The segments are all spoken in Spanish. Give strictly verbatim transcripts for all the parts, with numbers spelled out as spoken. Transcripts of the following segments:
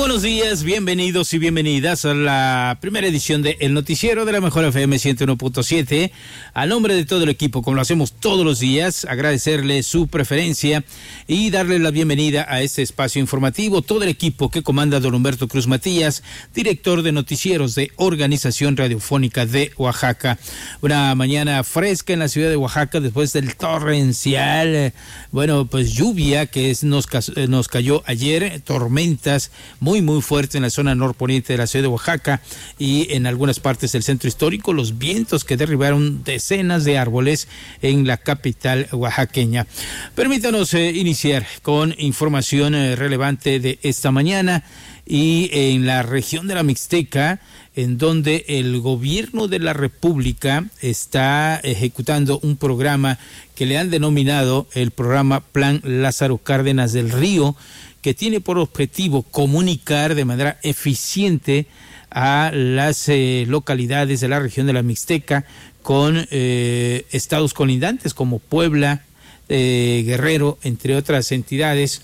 buenos días, bienvenidos y bienvenidas a la primera edición de El Noticiero de la Mejor F M ciento uno punto siete. A nombre de todo el equipo, como lo hacemos todos los días, agradecerle su preferencia y darle la bienvenida a este espacio informativo. Todo el equipo que comanda don Humberto Cruz Matías, director de noticieros de Organización Radiofónica de Oaxaca. Una mañana fresca en la ciudad de Oaxaca después del torrencial, bueno, pues lluvia que es, nos, nos cayó ayer, tormentas muy muy fuerte en la zona norponiente de la ciudad de Oaxaca y en algunas partes del centro histórico, los vientos que derribaron decenas de árboles en la capital oaxaqueña. Permítanos eh, iniciar con información eh, relevante de esta mañana y en la región de la Mixteca, en donde el gobierno de la República está ejecutando un programa que le han denominado el programa Plan Lázaro Cárdenas del Río, que tiene por objetivo comunicar de manera eficiente a las eh, localidades de la región de la Mixteca con eh, estados colindantes como Puebla, eh, Guerrero, entre otras entidades,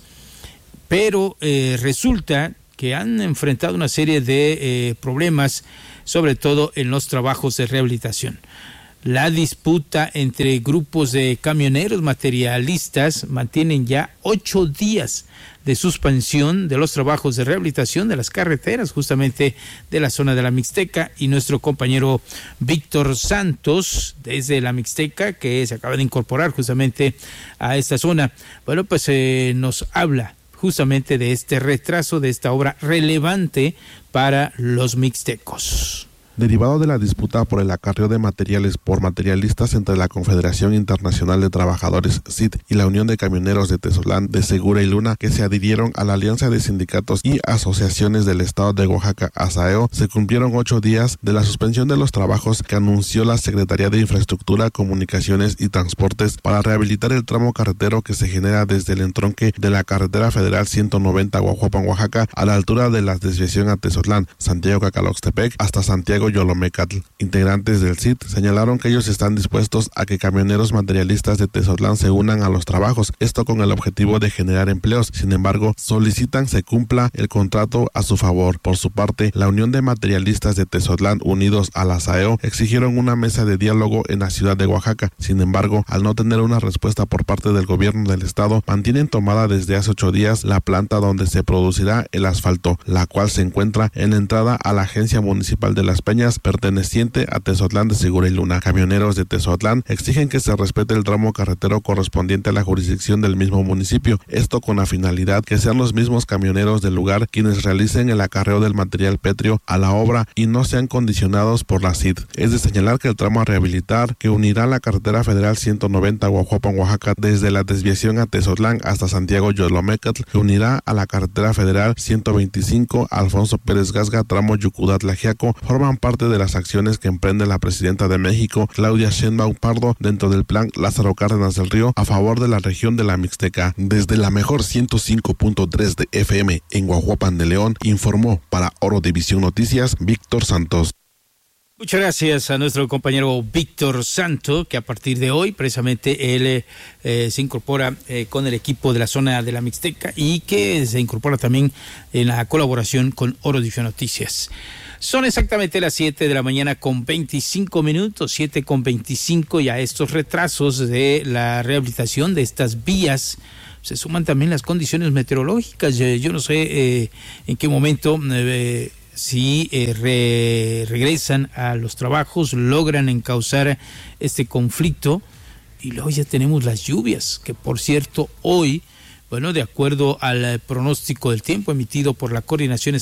pero eh, resulta que han enfrentado una serie de eh, problemas, sobre todo en los trabajos de rehabilitación. La disputa entre grupos de camioneros materialistas mantienen ya ocho días de suspensión de los trabajos de rehabilitación de las carreteras justamente de la zona de la Mixteca, y nuestro compañero Víctor Santos desde la Mixteca, que se acaba de incorporar justamente a esta zona, bueno, pues eh, nos habla justamente de este retraso de esta obra relevante para los mixtecos. Derivado de la disputa por el acarreo de materiales por materialistas entre la Confederación Internacional de Trabajadores C I T y la Unión de Camioneros de Tezoztlán de Segura y Luna, que se adhirieron a la Alianza de Sindicatos y Asociaciones del Estado de Oaxaca, ASAEO, se cumplieron ocho días de la suspensión de los trabajos que anunció la Secretaría de Infraestructura, Comunicaciones y Transportes para rehabilitar el tramo carretero que se genera desde el entronque de la Carretera Federal ciento noventa Guajuapan, Oaxaca, a la altura de la desviación a Tezoztlán, Santiago Cacaloxtepec, hasta Santiago Yolomecatl. Integrantes del C I T señalaron que ellos están dispuestos a que camioneros materialistas de Tezoztlán se unan a los trabajos, esto con el objetivo de generar empleos. Sin embargo, solicitan se cumpla el contrato a su favor. Por su parte, la Unión de Materialistas de Tezoztlán, unidos a la ASAEO, exigieron una mesa de diálogo en la ciudad de Oaxaca. Sin embargo, al no tener una respuesta por parte del gobierno del estado, mantienen tomada desde hace ocho días la planta donde se producirá el asfalto, la cual se encuentra en la entrada a la Agencia Municipal de Las Peñas, perteneciente a Tezoztlán de Segura y Luna. Camioneros de Tezoztlán exigen que se respete el tramo carretero correspondiente a la jurisdicción del mismo municipio, esto con la finalidad que sean los mismos camioneros del lugar quienes realicen el acarreo del material pétreo a la obra y no sean condicionados por la C I D. Es de señalar que el tramo a rehabilitar, que unirá la Carretera Federal ciento noventa Guajuapan, Oaxaca, desde la desviación a Tezoztlán hasta Santiago Yolomecatl, que unirá a la Carretera Federal ciento veinticinco Alfonso Pérez Gasga, tramo Yucudat-Lajiaco, forman parte de las acciones que emprende la presidenta de México, Claudia Sheinbaum Pardo, dentro del plan Lázaro Cárdenas del Río a favor de la región de la Mixteca. Desde la mejor ciento cinco punto tres de F M en Guajuapan de León, informó para Oro División Noticias Víctor Santos. Muchas gracias a nuestro compañero Víctor Santo, que a partir de hoy precisamente él eh, se incorpora eh, con el equipo de la zona de la Mixteca y que se incorpora también en la colaboración con Oro División Noticias. Son exactamente las siete de la mañana con veinticinco minutos, siete con veinticinco, y a estos retrasos de la rehabilitación de estas vías se suman también las condiciones meteorológicas. Yo, yo no sé eh, en qué momento... Eh, si eh, re, regresan a los trabajos, logran encauzar este conflicto, y luego ya tenemos las lluvias, que por cierto hoy, bueno, de acuerdo al pronóstico del tiempo emitido por la Coordinación